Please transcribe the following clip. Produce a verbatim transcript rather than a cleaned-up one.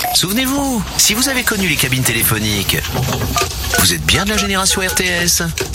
Souvenez-vous, si vous avez connu les cabines téléphoniques, vous êtes bien de la génération R T S.